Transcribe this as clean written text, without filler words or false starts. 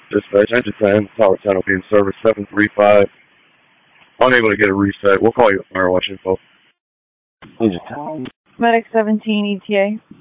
Dispatch, engine 10, Tower 10 will be in service 735. Unable to get a reset. We'll call you at Firewatch info. Engine 10. Medic 17 ETA.